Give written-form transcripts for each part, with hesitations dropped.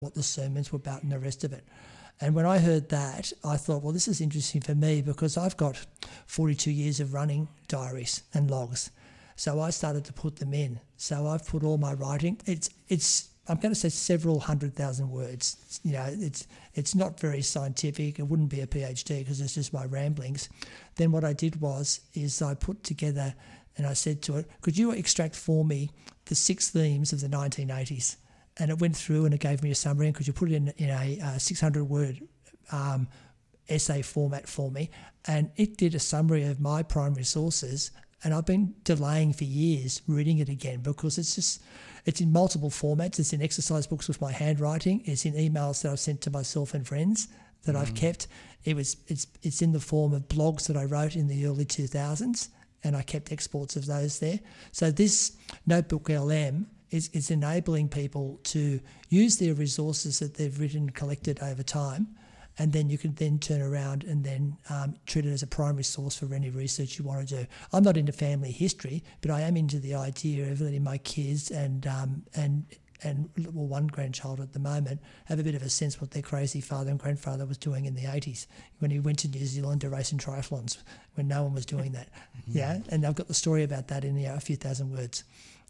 what the sermons were about and the rest of it. And when I heard that, I thought, well, this is interesting for me because I've got 42 years of running diaries and logs. So I started to put them in. So I've put all my writing. It's I'm going to say several 100,000 words. You know, it's not very scientific. It wouldn't be a PhD because it's just my ramblings. Then what I did is I put together and I said to it, could you extract for me the 6 themes of the 1980s? And it went through and it gave me a summary. And could you put it in a 600-word essay format for me? And it did a summary of my primary sources. And I've been delaying for years reading it again because it's in multiple formats. It's in exercise books with my handwriting. It's in emails that I've sent to myself and friends that I've kept. It's in the form of blogs that I wrote in the early 2000s, and I kept exports of those there. So this Notebook LM is enabling people to use their resources that they've written and collected over time, and then you can then turn around and then treat it as a primary source for any research you want to do. I'm not into family history, but I am into the idea of letting my kids and one grandchild at the moment have a bit of a sense what their crazy father and grandfather was doing in the 80s when he went to New Zealand to race in triathlons when no one was doing that. Yeah, and I've got the story about that in a few thousand words.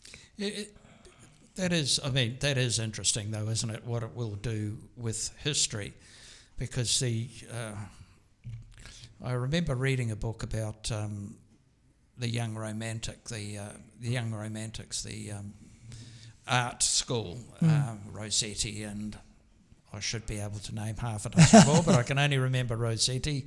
That is interesting though, isn't it, what it will do with history? Because I remember reading a book about the Young Romantics, the art school, Rossetti, and I should be able to name half a dozen more, but I can only remember Rossetti,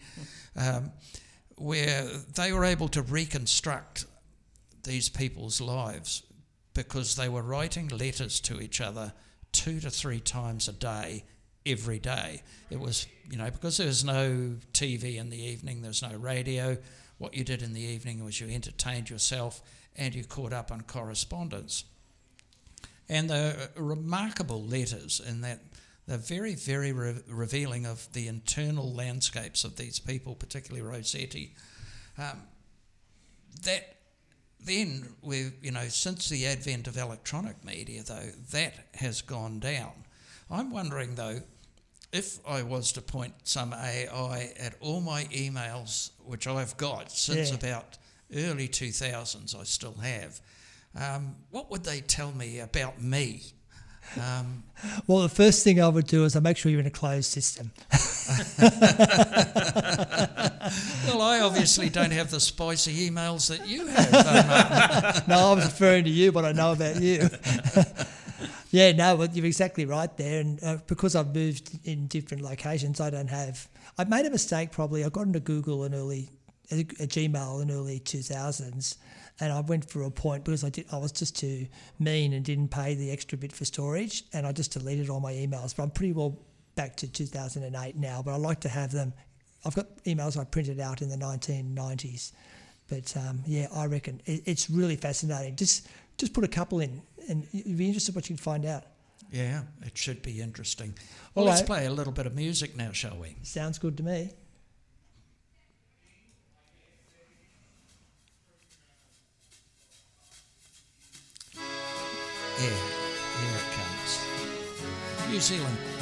where they were able to reconstruct these people's lives because they were writing letters to each other 2 to 3 times a day, every day. It was, because there was no TV in the evening, there was no radio. What you did in the evening was you entertained yourself and you caught up on correspondence. And they're remarkable letters in that they're very, very revealing of the internal landscapes of these people, particularly Rossetti. That then, since the advent of electronic media, though, that has gone down. I'm wondering, though, if I was to point some AI at all my emails, which I've got since about early 2000s, I still have, what would they tell me about me? Well, the first thing I would do is I make sure you're in a closed system. Well, I obviously don't have the spicy emails that you have. No, I was referring to you, what I know about you. Yeah, no, well, you're exactly right there. And because I've moved in different locations, I made a mistake probably. I got into Google Gmail in early 2000s, and I went for a point because I was just too mean and didn't pay the extra bit for storage, and I just deleted all my emails. But I'm pretty well back to 2008 now, but I like to have them. I've got emails I printed out in the 1990s. But I reckon it's really fascinating. Just put a couple in, and you'd be interested what you can find out. Yeah, it should be interesting. Well, let's play a little bit of music now, shall we? Sounds good to me. Yeah, here it comes. New Zealand